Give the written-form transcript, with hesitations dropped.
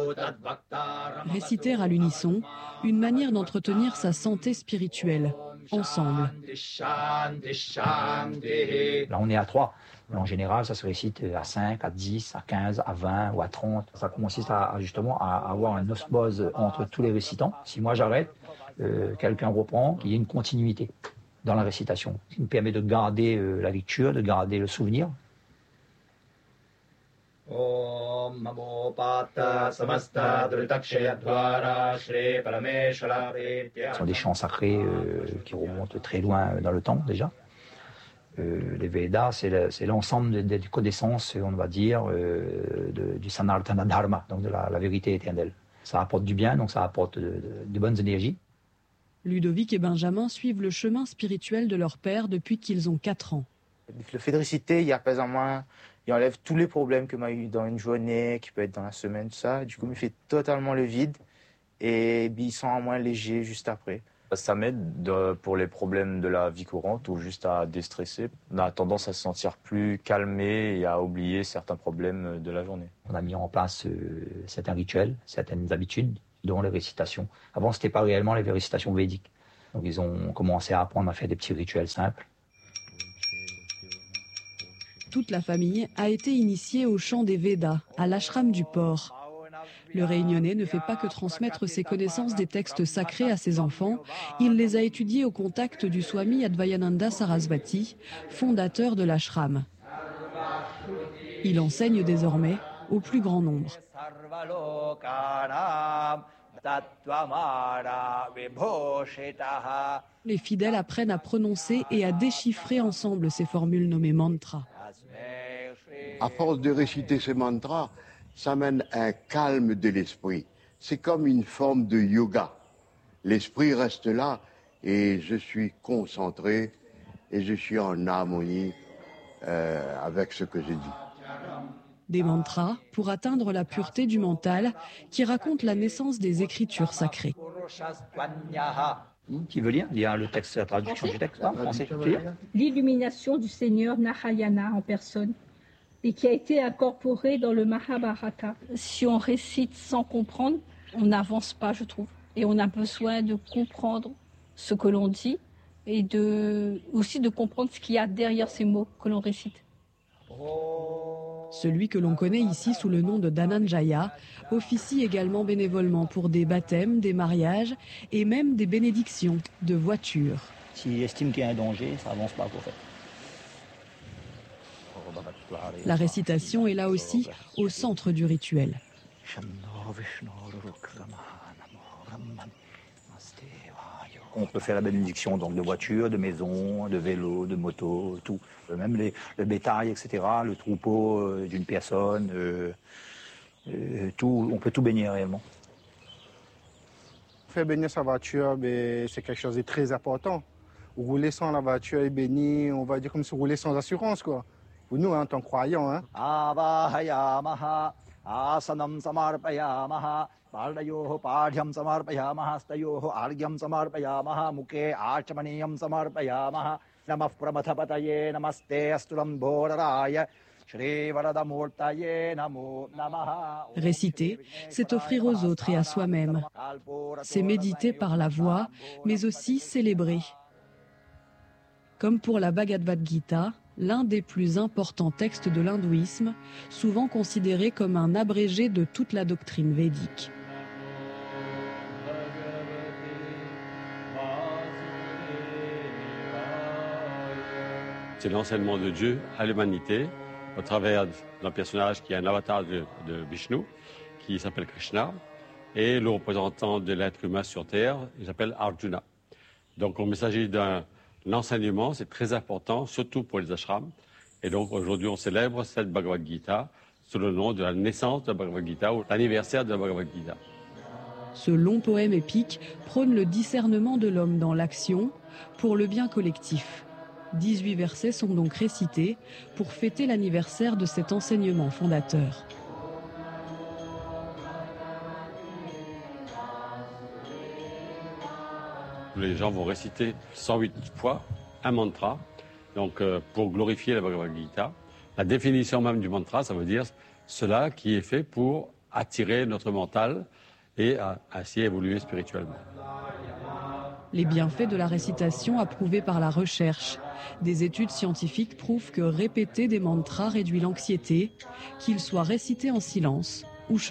Réciter à l'unisson, une manière d'entretenir sa santé spirituelle, ensemble. Là, on est à 3. Mais en général, ça se récite à 5, à 10, à 15, à 20 ou à 30. Ça consiste justement à avoir une osmose entre tous les récitants. Si moi j'arrête, quelqu'un reprend, qu'il y ait une continuité dans la récitation. Ce qui nous permet de garder la lecture, de garder le souvenir. Ce sont des chants sacrés qui remontent très loin dans le temps déjà. Les Védas, c'est l'ensemble des connaissances, on va dire, du Sanatana Dharma, donc de la vérité éternelle. Ça apporte du bien, donc ça apporte de bonnes énergies. Ludovic et Benjamin suivent le chemin spirituel de leur père depuis qu'ils ont 4 ans. Le fait de réciter, il apaise en moi, il enlève tous les problèmes que m'a eu dans une journée, qui peut être dans la semaine, tout ça. Du coup, il me fait totalement le vide et il sent en moins léger juste après. Ça m'aide pour les problèmes de la vie courante ou juste à déstresser. On a tendance à se sentir plus calmé et à oublier certains problèmes de la journée. On a mis en place certains rituels, certaines habitudes, dont les récitations. Avant, ce n'était pas réellement les récitations védiques. Donc ils ont commencé à apprendre à faire des petits rituels simples. Toute la famille a été initiée au chant des Védas, à l'ashram du port. Le Réunionnais ne fait pas que transmettre ses connaissances des textes sacrés à ses enfants, il les a étudiés au contact du Swami Advayananda Sarasvati, fondateur de l'ashram. Il enseigne désormais au plus grand nombre. Les fidèles apprennent à prononcer et à déchiffrer ensemble ces formules nommées mantras. À force de réciter ces mantras, ça mène un calme de l'esprit. C'est comme une forme de yoga. L'esprit reste là et je suis concentré et je suis en harmonie avec ce que je dis. Des mantras pour atteindre la pureté du mental qui racontent la naissance des écritures sacrées. Qui veut lire? Il y a le texte, la traduction du texte en français. L'illumination du Seigneur Narayana en personne et qui a été incorporée dans le Mahabharata. Si on récite sans comprendre, on n'avance pas, je trouve. Et on a besoin de comprendre ce que l'on dit et aussi de comprendre ce qu'il y a derrière ces mots que l'on récite. Celui que l'on connaît ici sous le nom de Dhananjaya officie également bénévolement pour des baptêmes, des mariages et même des bénédictions de voitures. S'il estime qu'il y a un danger, ça avance pas pour faire. La récitation est là aussi au centre du rituel. On peut faire la bénédiction donc de voitures, de maisons, de vélos, de motos, tout. Même le bétail, etc., le troupeau d'une personne, tout, on peut tout bénir réellement. Faire bénir sa voiture, c'est quelque chose de très important. Rouler sans la voiture est béni, on va dire comme si rouler sans assurance, quoi. Pour nous, en tant que croyants, hein. Asanam samarpayamaha, paldayoho padhyam samarpayamaha, stayoho argyam samarpayamaha, mukhe archamaniyam samarpayamaha, namah pramathapataye namaste astulam bhodharaya, shri varadamurtaye namo namaha. Réciter, c'est offrir aux autres et à soi-même. C'est méditer par la voix, mais aussi célébrer. Comme pour la Bhagavad Gita, l'un des plus importants textes de l'hindouisme, souvent considéré comme un abrégé de toute la doctrine védique. C'est l'enseignement de Dieu à l'humanité au travers d'un personnage qui est un avatar de Vishnu, qui s'appelle Krishna, et le représentant de l'être humain sur Terre, il s'appelle Arjuna. Donc il s'agit d'un enseignement, c'est très important, surtout pour les ashrams. Et donc aujourd'hui, on célèbre cette Bhagavad Gita sous le nom de la naissance de la Bhagavad Gita ou l'anniversaire de la Bhagavad Gita. Ce long poème épique prône le discernement de l'homme dans l'action pour le bien collectif. 18 versets sont donc récités pour fêter l'anniversaire de cet enseignement fondateur. Les gens vont réciter 108 fois un mantra, donc pour glorifier la Bhagavad Gita. La définition même du mantra, ça veut dire cela qui est fait pour attirer notre mental et à ainsi évoluer spirituellement. Les bienfaits de la récitation approuvés par la recherche. Des études scientifiques prouvent que répéter des mantras réduit l'anxiété, qu'ils soient récités en silence